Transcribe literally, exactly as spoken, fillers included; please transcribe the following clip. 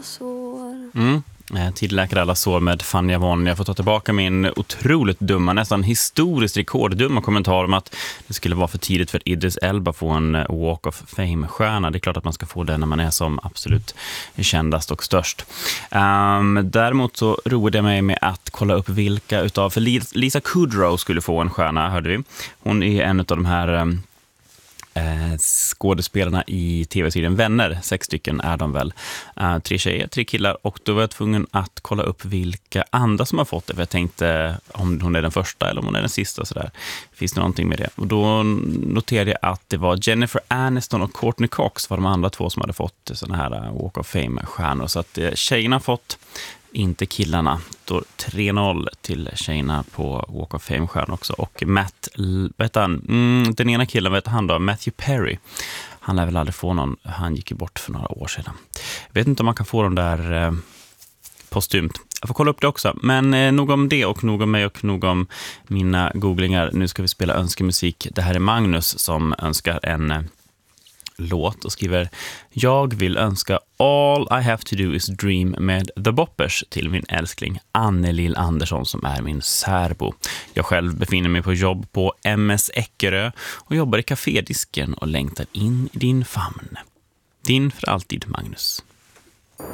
Sår. Mm. Tid läker alla sår med Fanny Avon. Jag får ta tillbaka min otroligt dumma, nästan historiskt rekorddumma kommentar om att det skulle vara för tidigt för Idris Elba få en Walk of Fame-stjärna. Det är klart att man ska få det när man är som absolut kändast och störst. Um, däremot så roade jag mig med att kolla upp vilka utav, för Lisa Kudrow skulle få en stjärna, hörde vi. Hon är en av de här um, Eh, skådespelarna i tv-serien Vänner, sex stycken är de väl, eh, tre tjejer, tre killar, och då var jag tvungen att kolla upp vilka andra som har fått det, för jag tänkte om hon är den första eller om hon är den sista, sådär. Finns det någonting med det? Och då noterade jag att det var Jennifer Aniston och Courtney Cox var de andra två som hade fått sådana här Walk of Fame-stjärnor, så att eh, tjejerna har fått, inte killarna. Då tre noll till tjejerna på Walk of Fame-stjärnan också. Och Matt, vet han, mm, den ena killen, vet han då, Matthew Perry. Han lär väl aldrig få någon, han gick ju bort för några år sedan. Jag vet inte om man kan få dem där eh, postumt. Jag får kolla upp det också. Men eh, nog om det och nog om mig och nog om mina googlingar. Nu ska vi spela önskemusik. Det här är Magnus som önskar en eh, låt och skriver: jag vill önska All I Have To Do Is Dream med The Boppers till min älskling Annelill Andersson som är min särbo. Jag själv befinner mig på jobb på M S Eckerö och jobbar i kafédisken och längtar in i din famn. Din för alltid, Magnus.